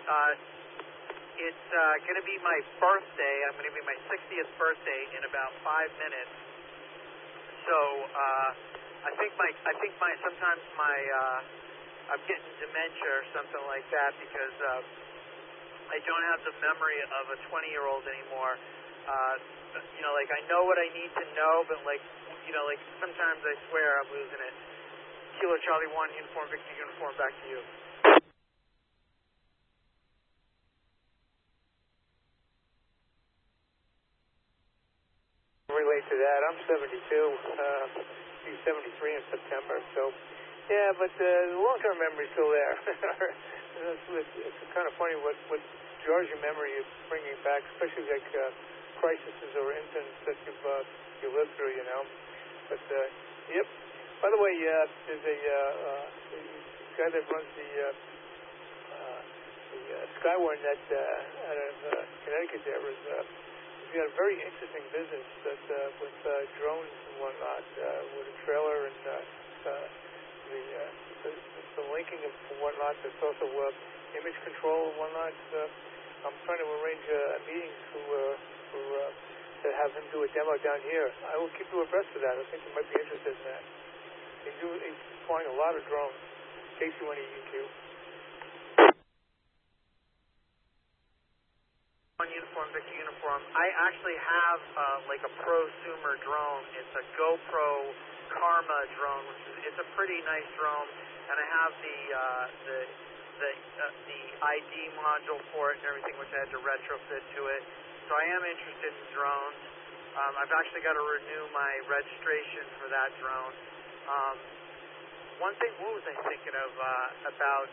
It's going to be my birthday. I'm going to be my 60th birthday in about 5 minutes. So I think sometimes I'm getting dementia or something like that because I don't have the memory of a 20-year-old anymore. Like I know what I need to know, but like sometimes I swear I'm losing it. Kilo Charlie 1, uniform, Victor uniform, back to you. Relate to that. I'm 72. Be 73 in September. So, yeah, but the long-term memory's still there. It's kind of funny what jars your memory is bringing back, especially like crises or incidents that you lived through, you know. But yep. By the way, there's a guy that runs the Skywarn that out of Connecticut. There was. We got a very interesting business that with drones and whatnot, with a trailer and the linking and whatnot. There's also image control and whatnot. I'm trying to arrange a meeting to have him do a demo down here. I will keep you abreast of that. I think you might be interested in that. He's flying a lot of drones. KC-1EQ. Uniform, Victor uniform. I actually have like a prosumer drone. It's a GoPro Karma drone, which it's a pretty nice drone, and I have the ID module for it and everything, which I had to retrofit to it. So I am interested in drones. I've actually got to renew my registration for that drone. One thing, what was I thinking of about?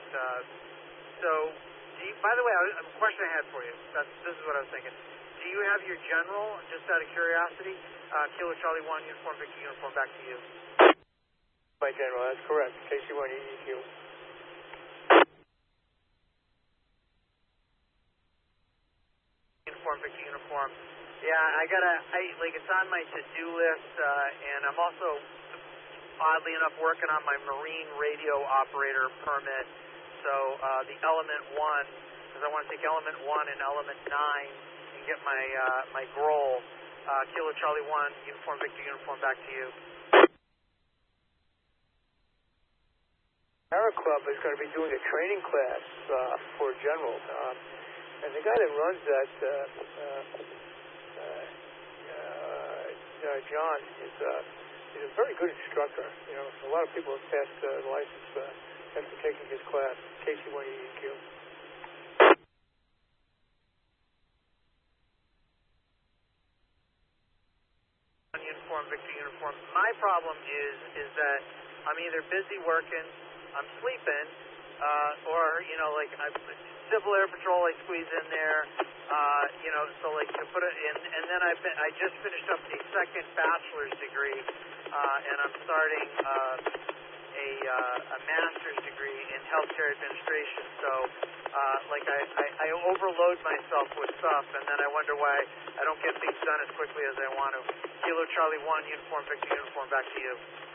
By the way, a question I had for you. This is what I was thinking. Do you have your general, just out of curiosity? Kilo Charlie 1, uniform, Victor uniform, back to you. My general, that's correct. KC-1EQ. Uniform, Victor uniform. Yeah, it's on my to-do list, and I'm also, oddly enough, working on my marine radio operator permit. So the Element 1, because I want to take Element 1 and Element 9 and get my GROL. Kilo Charlie 1, uniform, Victor uniform, back to you. Aero Club is going to be doing a training class for generals. And the guy that runs that, John, he's a very good instructor. You know, a lot of people have passed the license after taking his class. KC-1EQ. Uniform, Victor uniform. My problem is that I'm either busy working, I'm sleeping, or Civil Air Patrol I squeeze in there, so like to put it in, and then I just finished up a second bachelor's degree, and I'm starting a master's degree in healthcare administration. So I overload myself with stuff, and then I wonder why I don't get things done as quickly as I want to. Kilo Charlie 1, uniform, Victor uniform, back to you.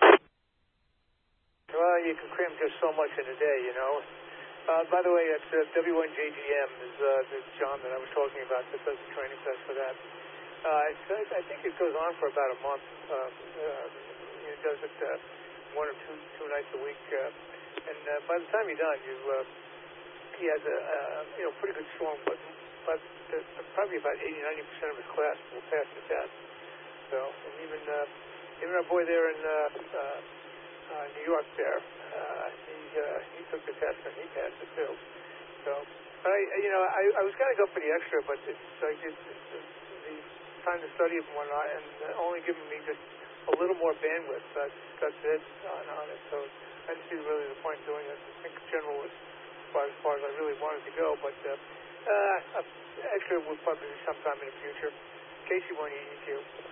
Well, you can cram just so much in a day, you know. By the way, it's W1JGM is John that I was talking about that does the training class for that. I think it goes on for about a month. He does it 1 or 2 nights a week, and by the time you're done, he has a pretty good strong, but probably about 80-90% of his class will pass the test. So, and even our boy there in New York there, he took the test and he passed it too. So, I was going to go for the extra, but it's like the time to study and whatnot, and only giving me just a little more bandwidth. That's it on it. So I didn't see really the point doing it. I think general was as far as I really wanted to go, but extra will probably be sometime in the future. KC-1EQ.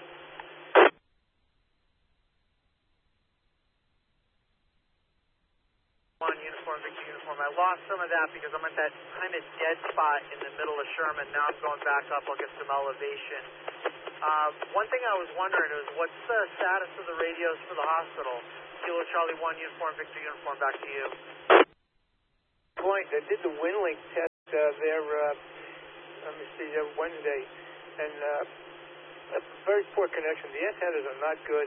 Uniform, Victor uniform. I lost some of that because I'm at that kind of dead spot in the middle of Sherman. Now I'm going back up. I'll get some elevation. One thing I was wondering is, what's the status of the radios for the hospital? Kilo Charlie 1, uniform, Victor uniform, back to you. Point, I did the WinLink test there let me see, Wednesday, and a very poor connection. The antennas are not good.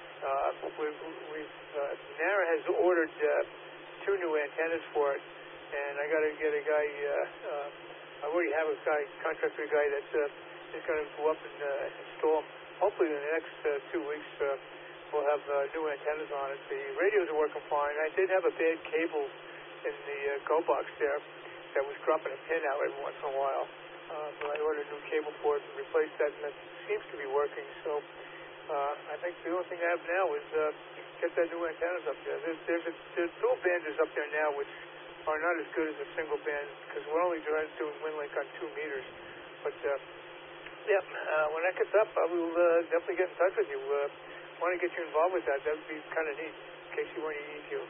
NARA has ordered 2 new antennas for it, and I got to get a guy. I already have a guy, contractor guy that is going to go up and install them. Hopefully, in the next 2 weeks, we'll have new antennas on it. The radios are working fine. I did have a bad cable in the go box there that was dropping a pin out every once in a while. So I ordered a new cable for it and replaced that, and it seems to be working. So I think the only thing I have now is get that new antennas up there. There's dual banders up there now, which are not as good as a single band because we're only doing WinLink on 2 meters. But when that gets up, I will definitely get in touch with you. Want to get you involved with that? That would be kind of neat in case you want to use you.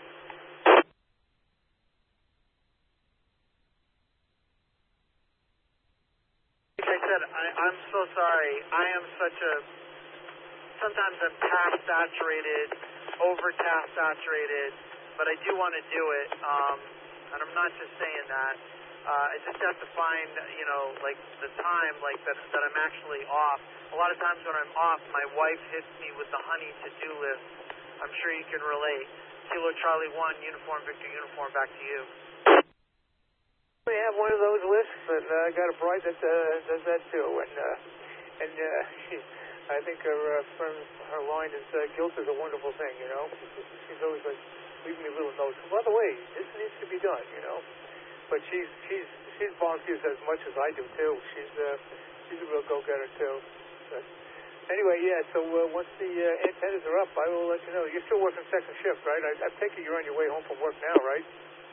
Like I said, I'm so sorry. I am sometimes I'm task saturated, over task saturated, but I do want to do it, and I'm not just saying that. I just have to find, like the time, like that I'm actually off. A lot of times when I'm off, my wife hits me with the honey to-do list. I'm sure you can relate. Kilo Charlie 1, uniform, Victor uniform, back to you. We have one of those lists, and I got a bride that does that too, and I think her line is guilt is a wonderful thing, She's always like leaving me little notes. By the way, this needs to be done, But she's volunteers as much as I do too. She's a real go-getter too. But anyway, so once the antennas are up, I will let you know. You're still working second shift, right? I take it you're on your way home from work now, right?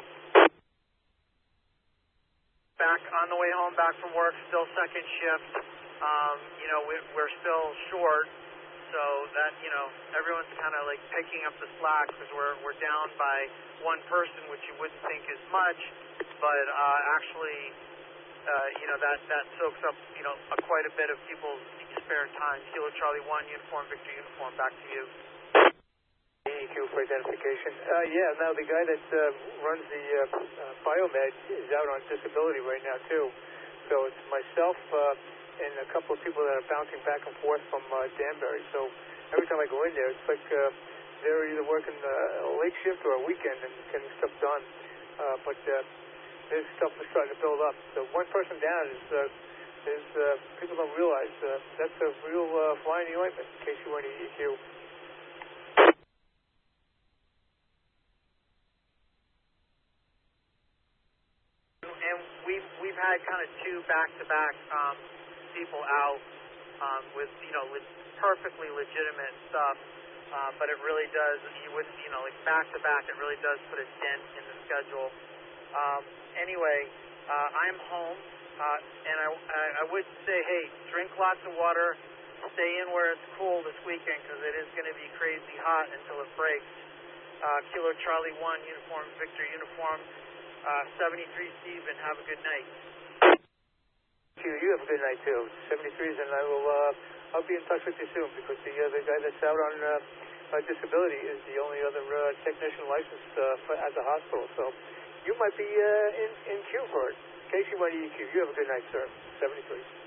Back on the way home, back from work, still second shift. We're still short, so that everyone's kind of like picking up the slack because we're down by one person, which you wouldn't think is much, but actually, that soaks up quite a bit of people's spare time. Kilo Charlie 1, uniform, Victor uniform, back to you. AEQ for identification. Now the guy that runs the Biomed is out on disability right now too. So it's myself and a couple of people that are bouncing back and forth from Danbury. So every time I go in there, it's like they're either working a late shift or a weekend and getting stuff done. But this stuff is starting to build up. So one person down is people don't realize that's a real fly in the ointment in case you want to EQ. And we've had kind of 2 back-to-back people out with perfectly legitimate stuff, but it really does. You wouldn't like back-to-back. It really does put a dent in the schedule. Anyway, I'm home, and I would say, hey, drink lots of water. Stay in where it's cool this weekend because it is going to be crazy hot until it breaks. Kilo Charlie 1, uniform, Victor uniform. 73 Steve, and have a good night. You have a good night too. 73s, and I'll be in touch with you soon because the guy that's out on disability is the only other technician licensed at the hospital. So you might be in queue for it. In case you want to EQ, you have a good night, sir. 73.